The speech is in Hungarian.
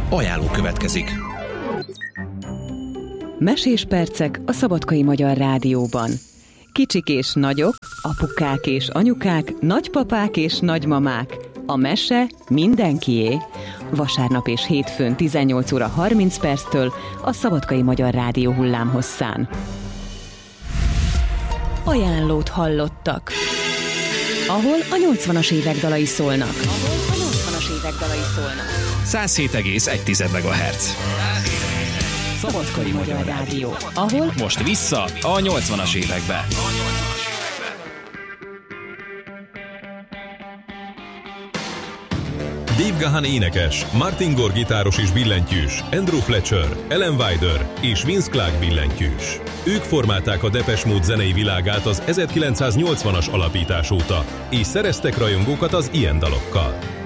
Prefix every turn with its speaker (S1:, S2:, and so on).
S1: Ajánló következik.
S2: Mesés percek a Szabadkai Magyar Rádióban. Kicsik és nagyok, apukák és anyukák, nagypapák és nagymamák. A mese mindenkié. Vasárnap és hétfőn 18 óra 30 perctől a Szabadkai Magyar Rádió hullámhosszán. Ajánlót hallottak. Ahol a 80-as évek dalai szólnak.
S1: 107,1 MHz.
S2: Szabadkai Magyar Rádió. Ahol
S1: Most vissza a 80-as évekbe.
S3: Dave Gahan énekes, Martin Gore gitáros és billentyűs, Andrew Fletcher, Ellen Wider és Vince Clarke billentyűs. Ők formálták a Depeche Mode zenei világát az 1980-as alapítás óta, és szereztek rajongókat az ilyen dalokkal.